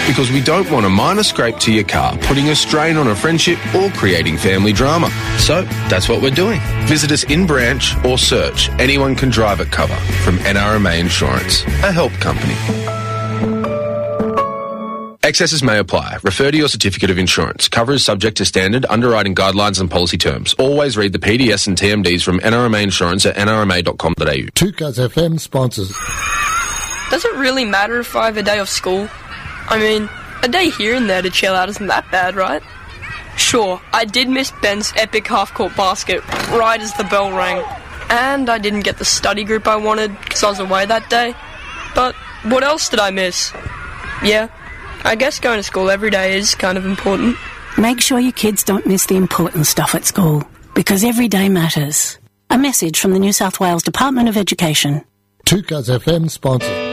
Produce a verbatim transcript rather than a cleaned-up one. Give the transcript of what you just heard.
Because we don't want a minor scrape to your car, putting a strain on a friendship or creating family drama. So that's what we're doing. Visit us in branch or search Anyone Can Drive It cover from N R M A Insurance, a help company. Excesses may apply. Refer to your certificate of insurance. Cover is subject to standard underwriting guidelines and policy terms. Always read the P D S and T M Ds from N R M A Insurance at n r m a dot com dot a u. two Cuz F M sponsors. Does it really matter if I have a day off school? I mean, a day here and there to chill out isn't that bad, right? Sure, I did miss Ben's epic half-court basket right as the bell rang. And I didn't get the study group I wanted because I was away that day. But what else did I miss? Yeah, I guess going to school every day is kind of important. Make sure your kids don't miss the important stuff at school, because every day matters. A message from the New South Wales Department of Education. two Cuz F M sponsors.